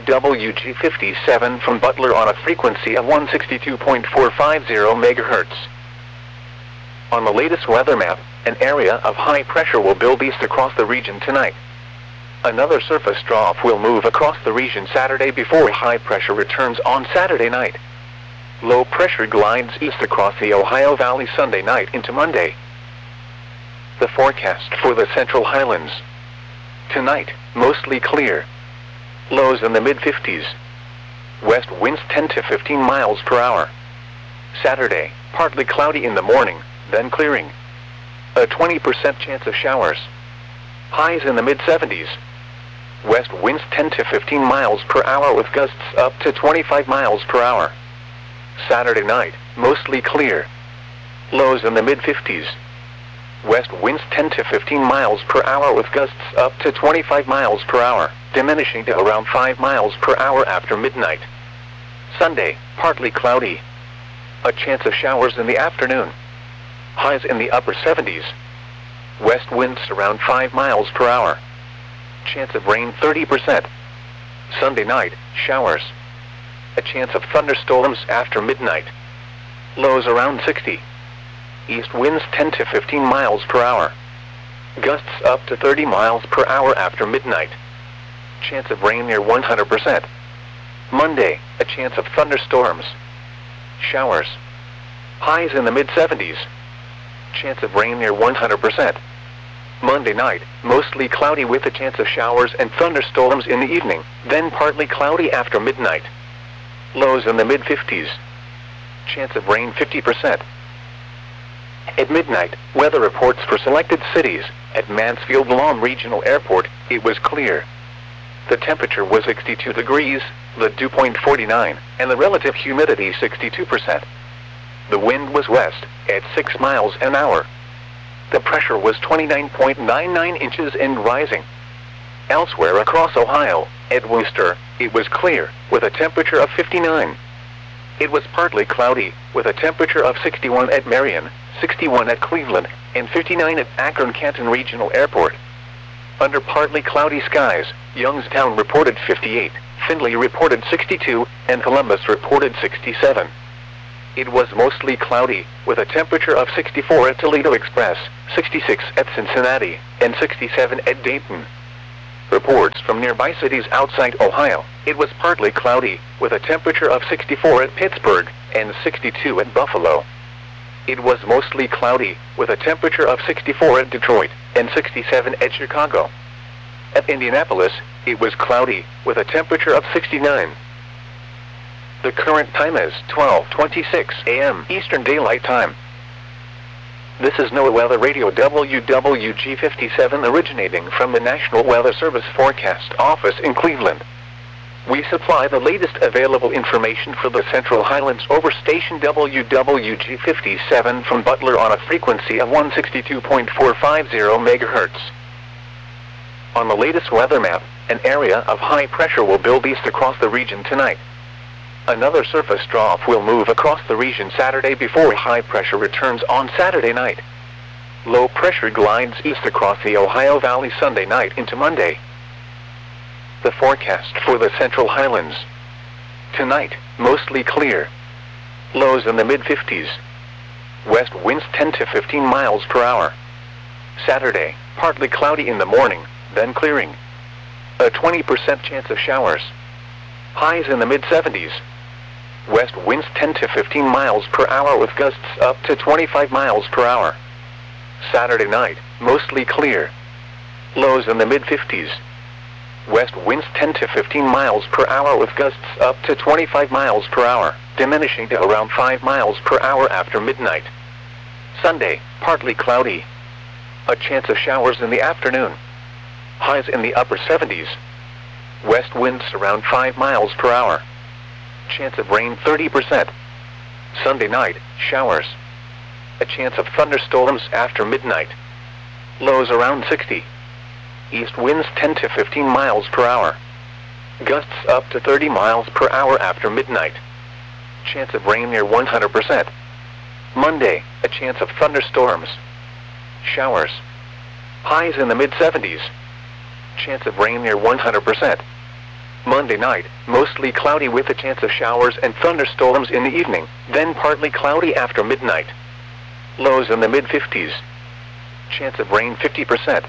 A: WWG57 from Butler on a frequency of 162.450 MHz. On the latest weather map, an area of high pressure will build east across the region tonight. Another surface trough will move across the region Saturday before high pressure returns on Saturday night. Low pressure glides east across the Ohio Valley Sunday night into Monday. The forecast for the Central Highlands. Tonight, mostly clear. Lows in the mid-50s. West winds 10 to 15 miles per hour. Saturday, partly cloudy in the morning, then clearing. A 20% chance of showers. Highs in the mid-70s. West winds 10 to 15 miles per hour with gusts up to 25 miles per hour. Saturday night, mostly clear. Lows in the mid-50s. West winds 10 to 15 miles per hour with gusts up to 25 miles per hour, diminishing to around 5 miles per hour after midnight. Sunday, partly cloudy. A chance of showers in the afternoon. Highs in the upper 70s. West winds around 5 miles per hour. Chance of rain 30%. Sunday night, showers. A chance of thunderstorms after midnight. Lows around 60. East winds 10 to 15 miles per hour. Gusts up to 30 miles per hour after midnight. Chance of rain near 100%. Monday, a chance of thunderstorms. Showers. Highs in the mid-70s. Chance of rain near 100%. Monday night, mostly cloudy with a chance of showers and thunderstorms in the evening, then partly cloudy after midnight. Lows in the mid-50s. Chance of rain 50%. At midnight, weather reports for selected cities. At Mansfield Lawn Regional Airport, it was clear. The temperature was 62 degrees, the dew point 49, and the relative humidity 62%. The wind was west, at 6 miles an hour. The pressure was 29.99 inches and rising. Elsewhere across Ohio, at Wooster, it was clear, with a temperature of 59. It was partly cloudy, with a temperature of 61 at Marion, 61 at Cleveland, and 59 at Akron-Canton Regional Airport. Under partly cloudy skies, Youngstown reported 58, Findlay reported 62, and Columbus reported 67. It was mostly cloudy, with a temperature of 64 at Toledo Express, 66 at Cincinnati, and 67 at Dayton. Reports from nearby cities outside Ohio. It was partly cloudy, with a temperature of 64 at Pittsburgh, and 62 at Buffalo. It was mostly cloudy, with a temperature of 64 at Detroit, and 67 at Chicago. At Indianapolis, it was cloudy, with a temperature of 69. The current time is 12:26 a.m. Eastern Daylight Time. This is NOAA Weather Radio WWG57 originating from the National Weather Service Forecast Office in Cleveland. We supply the latest available information for the Central Highlands over station WWG57 from Butler on a frequency of 162.450 MHz. On the latest weather map, an area of high pressure will build east across the region tonight. Another surface trough will move across the region Saturday before high pressure returns on Saturday night. Low pressure glides east across the Ohio Valley Sunday night into Monday. The forecast for the Central Highlands. Tonight, mostly clear. Lows in the mid-50s. West winds 10 to 15 miles per hour. Saturday, partly cloudy in the morning, then clearing. A 20% chance of showers. Highs in the mid-70s. West winds 10 to 15 miles per hour with gusts up to 25 miles per hour. Saturday night, mostly clear. Lows in the mid-50s. West winds 10 to 15 miles per hour with gusts up to 25 miles per hour, diminishing to around 5 miles per hour after midnight. Sunday, partly cloudy. A chance of showers in the afternoon. Highs in the upper 70s. West winds around 5 miles per hour. Chance of rain 30%. Sunday night, showers. A chance of thunderstorms after midnight. Lows around 60. East winds 10 to 15 miles per hour. Gusts up to 30 miles per hour after midnight. Chance of rain near 100%. Monday, a chance of thunderstorms. Showers. Highs in the mid-70s. Chance of rain near 100%. Monday night, mostly cloudy with a chance of showers and thunderstorms in the evening, then partly cloudy after midnight. Lows in the mid-50s. Chance of rain 50%.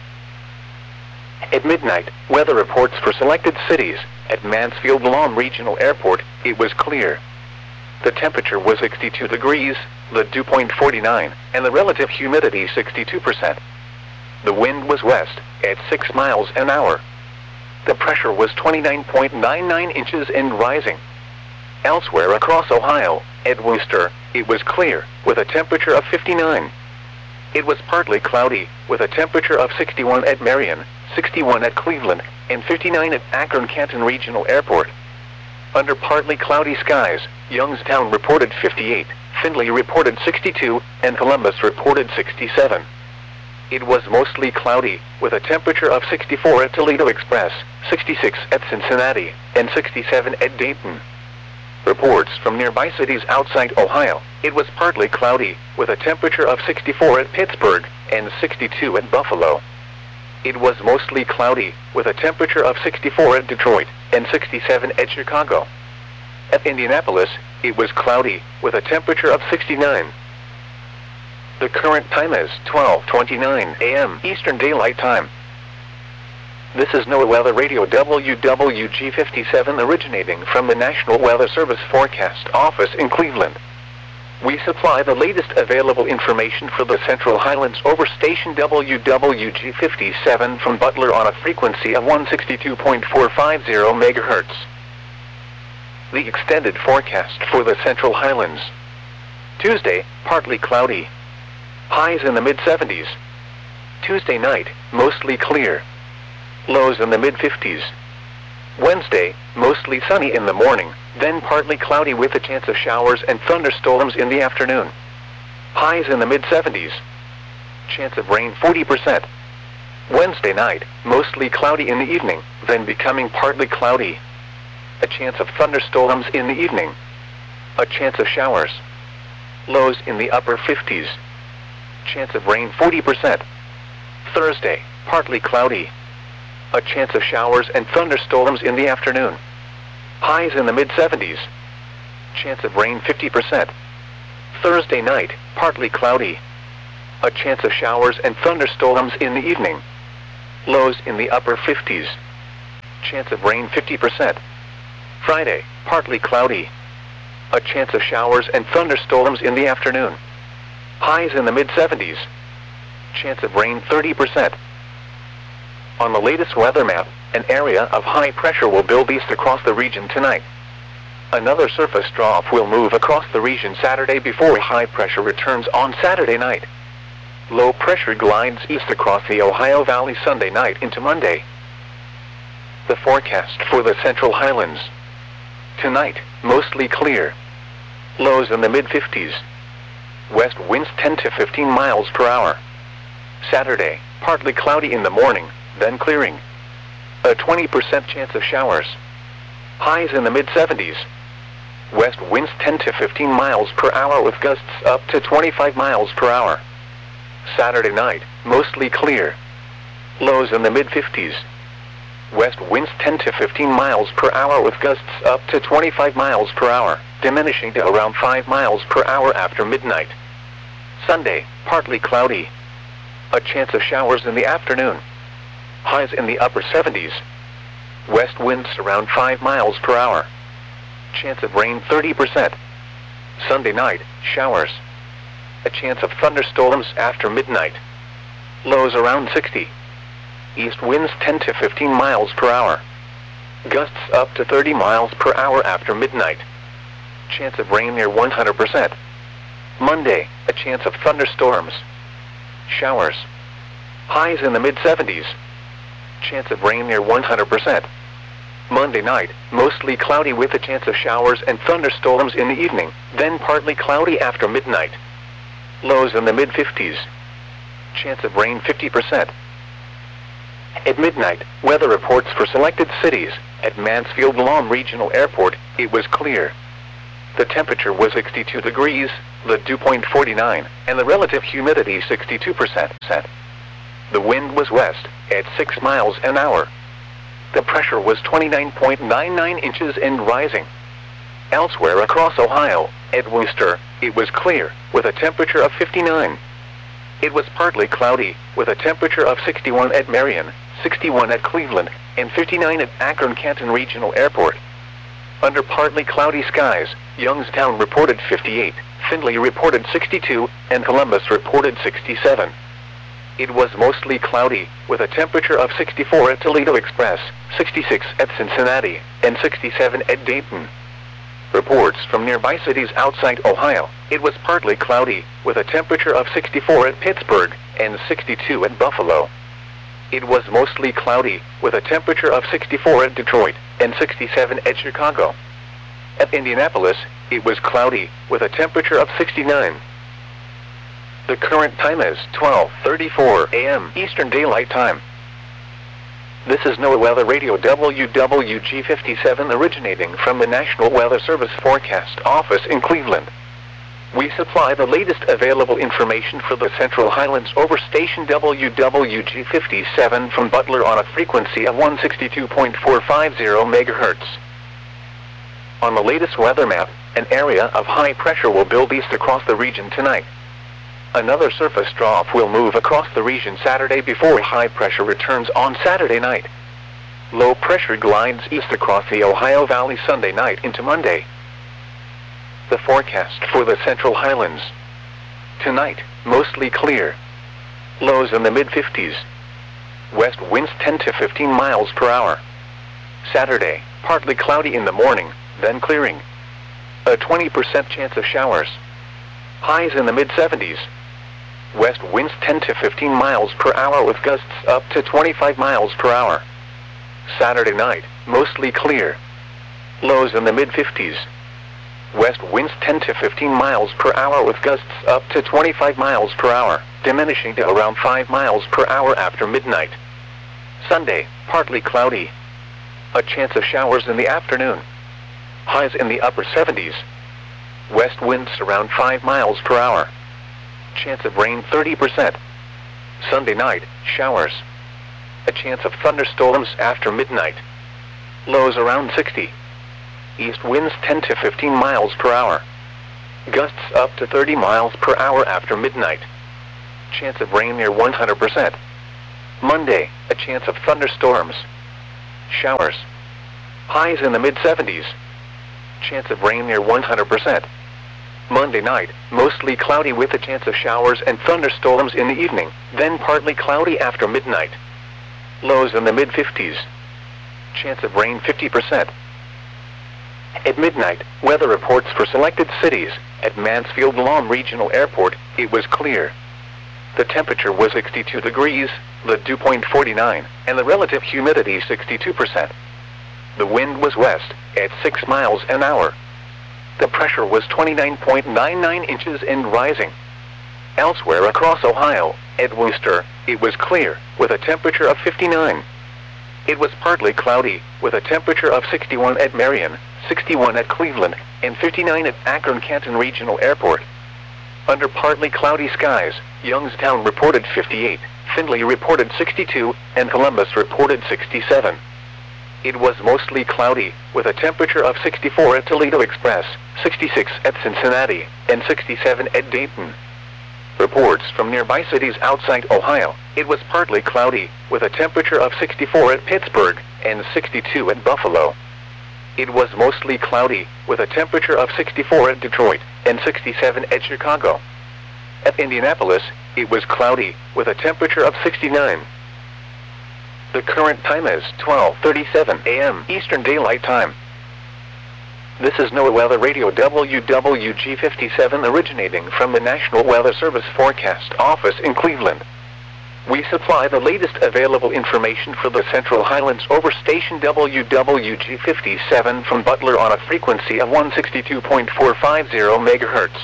A: At midnight, weather reports for selected cities. At Mansfield-Lom Regional Airport, it was clear. The temperature was 62 degrees, the dew point 49, and the relative humidity 62%. The wind was west, at 6 miles an hour. The pressure was 29.99 inches and rising. Elsewhere across Ohio, at Wooster, it was clear, with a temperature of 59. It was partly cloudy, with a temperature of 61 at Marion, 61 at Cleveland, and 59 at Akron-Canton Regional Airport. Under partly cloudy skies, Youngstown reported 58, Findlay reported 62, and Columbus reported 67. It was mostly cloudy, with a temperature of 64 at Toledo Express, 66 at Cincinnati, and 67 at Dayton. Reports from nearby cities outside Ohio. It was partly cloudy, with a temperature of 64 at Pittsburgh, and 62 at Buffalo. It was mostly cloudy, with a temperature of 64 at Detroit, and 67 at Chicago. At Indianapolis, it was cloudy, with a temperature of 69. The current time is 12:29 a.m. Eastern Daylight Time. This is NOAA Weather Radio WWG57 originating from the National Weather Service Forecast Office in Cleveland. We supply the latest available information for the Central Highlands over station WWG57 from Butler on a frequency of 162.450 MHz. The extended forecast for the Central Highlands. Tuesday, partly cloudy. Highs in the mid-70s. Tuesday night, mostly clear. Lows in the mid-50s. Wednesday, mostly sunny in the morning, then partly cloudy with a chance of showers and thunderstorms in the afternoon. Highs in the mid-70s. Chance of rain 40%. Wednesday night, mostly cloudy in the evening, then becoming partly cloudy. A chance of thunderstorms in the evening. A chance of showers. Lows in the upper 50s. Chance of rain 40%. Thursday, partly cloudy. A chance of showers and thunderstorms in the afternoon. Highs in the mid-70s. Chance of rain 50%. Thursday night, partly cloudy. A chance of showers and thunderstorms in the evening. Lows in the upper 50s. Chance of rain 50%. Friday, partly cloudy. A chance of showers and thunderstorms in the afternoon. Highs in the mid-70s. Chance of rain 30%. On the latest weather map, an area of high pressure will build east across the region tonight. Another surface trough will move across the region Saturday before high pressure returns on Saturday night. Low pressure glides east across the Ohio Valley Sunday night into Monday. The forecast for the Central Highlands. Tonight, mostly clear. Lows in the mid-50s. West winds 10 to 15 miles per hour. Saturday, partly cloudy in the morning, then clearing. A 20% chance of showers. Highs in the mid-70s. West winds 10 to 15 miles per hour with gusts up to 25 miles per hour. Saturday night, mostly clear. Lows in the mid-50s. West winds 10 to 15 miles per hour with gusts up to 25 miles per hour, diminishing to around 5 miles per hour after midnight. Sunday, partly cloudy. A chance of showers in the afternoon. Highs in the upper 70s. West winds around 5 miles per hour. Chance of rain 30%. Sunday night, showers. A chance of thunderstorms after midnight. Lows around 60. East winds 10 to 15 miles per hour. Gusts up to 30 miles per hour after midnight. Chance of rain near 100%. Monday, a chance of thunderstorms. Showers. Highs in the mid-70s. Chance of rain near 100%. Monday night, mostly cloudy with a chance of showers and thunderstorms in the evening, then partly cloudy after midnight. Lows in the mid-50s. Chance of rain 50%. At midnight, weather reports for selected cities. At Mansfield Lawn Regional Airport, it was clear. The temperature was 62 degrees, the dew point 49, and the relative humidity 62%. The wind was west, at 6 miles an hour. The pressure was 29.99 inches and rising. Elsewhere across Ohio, at Wooster, it was clear, with a temperature of 59. It was partly cloudy, with a temperature of 61 at Marion, 61 at Cleveland, and 59 at Akron-Canton Regional Airport. Under partly cloudy skies, Youngstown reported 58, Findlay reported 62, and Columbus reported 67. It was mostly cloudy, with a temperature of 64 at Toledo Express, 66 at Cincinnati, and 67 at Dayton. Reports from nearby cities outside Ohio, it was partly cloudy, with a temperature of 64 at Pittsburgh, and 62 at Buffalo. It was mostly cloudy, with a temperature of 64 at Detroit, and 67 at Chicago. At Indianapolis, it was cloudy, with a temperature of 69. The current time is 12:34 a.m. Eastern Daylight Time. This is NOAA Weather Radio WWG57 originating from the National Weather Service Forecast Office in Cleveland. We supply the latest available information for the Central Highlands over station WWG57 from Butler on a frequency of 162.450 MHz. On the latest weather map, an area of high pressure will build east across the region tonight. Another surface trough will move across the region Saturday before high pressure returns on Saturday night. Low pressure glides east across the Ohio Valley Sunday night into Monday. The forecast for the Central Highlands. Tonight, mostly clear. Lows in the mid-50s. West winds 10 to 15 miles per hour. Saturday, partly cloudy in the morning, then clearing. A 20% chance of showers. Highs in the mid-70s. West winds 10 to 15 miles per hour with gusts up to 25 miles per hour. Saturday night, mostly clear. Lows in the mid-50s. West winds 10 to 15 miles per hour with gusts up to 25 miles per hour, diminishing to around 5 miles per hour after midnight. Sunday, partly cloudy. A chance of showers in the afternoon. Highs in the upper 70s. West winds around 5 miles per hour. Chance of rain 30%. Sunday night, showers. A chance of thunderstorms after midnight. Lows around 60. East winds 10 to 15 miles per hour. Gusts up to 30 miles per hour after midnight. Chance of rain near 100%. Monday, a chance of thunderstorms. Showers. Highs in the mid-70s. Chance of rain near 100%. Monday night, mostly cloudy with a chance of showers and thunderstorms in the evening, then partly cloudy after midnight. Lows in the mid-50s. Chance of rain 50%. At midnight, weather reports for selected cities. At Mansfield Lawn Regional Airport, it was clear. The temperature was 62 degrees, the dew point 49, and the relative humidity 62%. The wind was west, at 6 miles an hour. The pressure was 29.99 inches and rising. Elsewhere across Ohio, at Wooster, it was clear, with a temperature of 59. It was partly cloudy, with a temperature of 61 at Marion, 61 at Cleveland, and 59 at Akron-Canton Regional Airport. Under partly cloudy skies, Youngstown reported 58, Findlay reported 62, and Columbus reported 67. It was mostly cloudy, with a temperature of 64 at Toledo Express, 66 at Cincinnati, and 67 at Dayton. Reports from nearby cities outside Ohio, it was partly cloudy, with a temperature of 64 at Pittsburgh, and 62 at Buffalo. It was mostly cloudy, with a temperature of 64 at Detroit, and 67 at Chicago. At Indianapolis, it was cloudy, with a temperature of 69. The current time is 12:37 a.m. Eastern Daylight Time. This is NOAA Weather Radio WWG57 originating from the National Weather Service Forecast Office in Cleveland. We supply the latest available information for the Central Highlands over station WWG57 from Butler on a frequency of 162.450 MHz.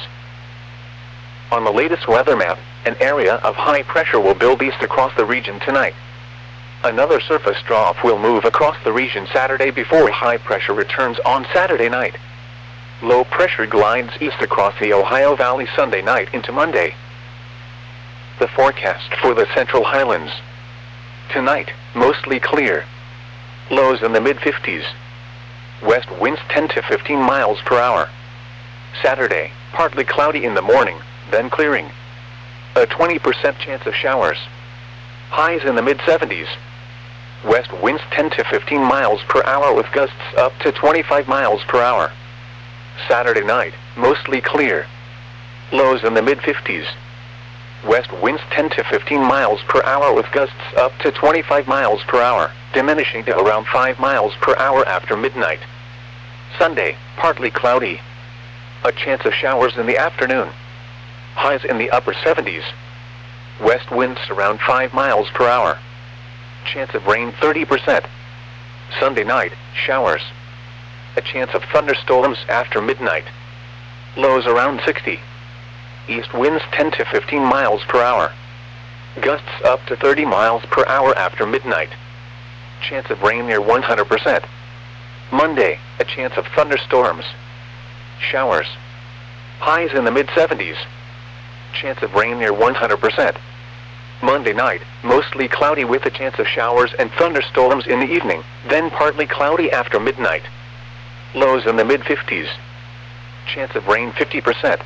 A: On the latest weather map, an area of high pressure will build east across the region tonight. Another surface trough will move across the region Saturday before high pressure returns on Saturday night. Low pressure glides east across the Ohio Valley Sunday night into Monday. The forecast for the Central Highlands. Tonight, mostly clear. Lows in the mid-50s. West winds 10 to 15 miles per hour. Saturday, partly cloudy in the morning, then clearing. A 20% chance of showers. Highs in the mid-70s. West winds 10 to 15 miles per hour with gusts up to 25 miles per hour. Saturday night, mostly clear. Lows in the mid-50s. West winds 10 to 15 miles per hour with gusts up to 25 miles per hour, diminishing to around 5 miles per hour after midnight. Sunday, partly cloudy. A chance of showers in the afternoon. Highs in the upper 70s. West winds around 5 miles per hour. Chance of rain 30%. Sunday night, showers. A chance of thunderstorms after midnight. Lows around 60. East winds 10 to 15 miles per hour. Gusts up to 30 miles per hour after midnight. Chance of rain near 100%. Monday, a chance of thunderstorms. Showers. Highs in the mid-70s. Chance of rain near 100%. Monday night, mostly cloudy with a chance of showers and thunderstorms in the evening, then partly cloudy after midnight. Lows in the mid-50s. Chance of rain 50%.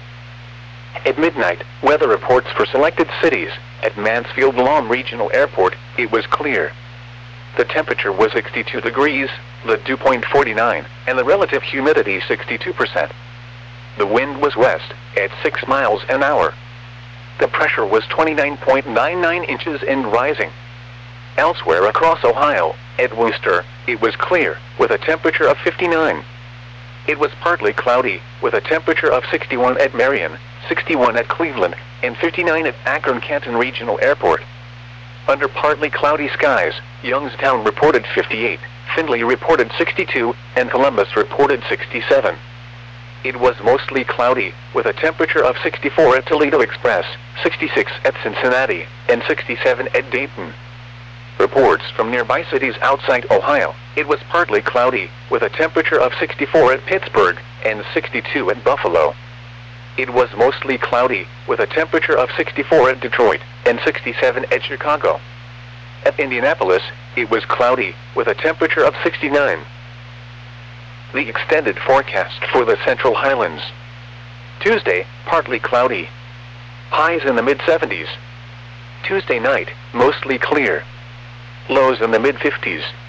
A: At midnight, weather reports for selected cities. At Mansfield Lawn Regional Airport, it was clear. The temperature was 62 degrees, the dew point 49, and the relative humidity 62%. The wind was west, at 6 miles an hour. The pressure was 29.99 inches and rising. Elsewhere across Ohio, at Wooster, it was clear, with a temperature of 59. It was partly cloudy, with a temperature of 61 at Marion, 61 at Cleveland, and 59 at Akron-Canton Regional Airport. Under partly cloudy skies, Youngstown reported 58, Findlay reported 62, and Columbus reported 67. It was mostly cloudy, with a temperature of 64 at Toledo Express, 66 at Cincinnati, and 67 at Dayton. Reports from nearby cities outside Ohio, it was partly cloudy, with a temperature of 64 at Pittsburgh, and 62 at Buffalo. It was mostly cloudy, with a temperature of 64 at Detroit, and 67 at Chicago. At Indianapolis, it was cloudy, with a temperature of 69. The extended forecast for the Central Highlands. Tuesday, partly cloudy. Highs in the mid-70s. Tuesday night, mostly clear. Lows in the mid-50s.